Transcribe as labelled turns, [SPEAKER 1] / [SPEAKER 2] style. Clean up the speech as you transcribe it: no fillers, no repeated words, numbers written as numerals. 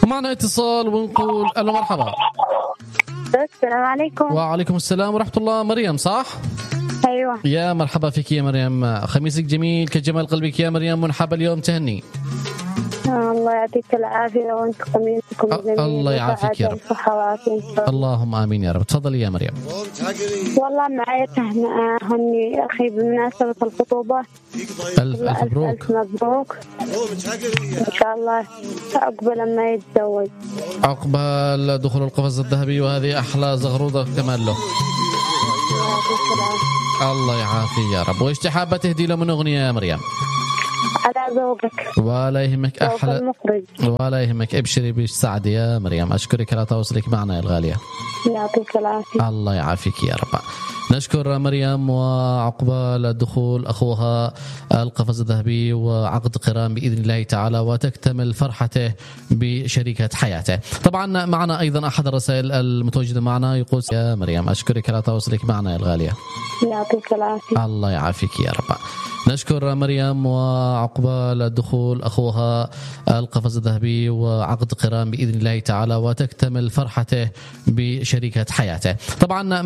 [SPEAKER 1] ومعنا اتصال ونقول ألو مرحبا.
[SPEAKER 2] السلام عليكم.
[SPEAKER 1] وعليكم السلام ورحمة الله. مريم صح؟
[SPEAKER 2] أيوة.
[SPEAKER 1] يا مرحبا فيك يا مريم، خميسك جميل كجمال قلبك يا مريم، منحب اليوم تهني.
[SPEAKER 2] الله يعطيك العافية وانت قميصكم جميل.
[SPEAKER 1] الله يعافيك يا رب. اللهم آمين يا رب. تفضلي يا مريم.
[SPEAKER 2] والله معي هني أخي بمناسبة الخطوبة.
[SPEAKER 1] ألف مبروك.
[SPEAKER 2] ألف مبروك إن شاء الله عقبال ما يتزوج،
[SPEAKER 1] عقبال دخول القفز الذهبي، وهذه أحلى زغرودة كمان له. الله يعافي يا رب. وإيش حابة تهدي له من أغنية يا مريم؟
[SPEAKER 2] على ذوقك.
[SPEAKER 1] ولا يهمك، أحلى ولا يهمك، ابشري بالسعد يا مريم. أشكرك على تواصلك معنا يا الغالية.
[SPEAKER 2] يعطيك العافية.
[SPEAKER 1] الله يعافيك يا رب. نشكر مريم، وعقبال دخول أخوها القفز الذهبي وعقد قران بإذن الله تعالى، وتكتمل فرحته بشريكة حياته. طبعا معنا أيضا أحد الرسائل المتواجدة معنا يقول يا مريم أشكرك على تواصلك معنا يا الغالية.
[SPEAKER 2] يعطيك العافية.
[SPEAKER 1] الله يعافيك يا رب. نشكر مريم، وعقبال دخول أخوها القفز الذهبي وعقد قران بإذن الله تعالى، وتكتمل فرحته بشريكة حياته. طبعا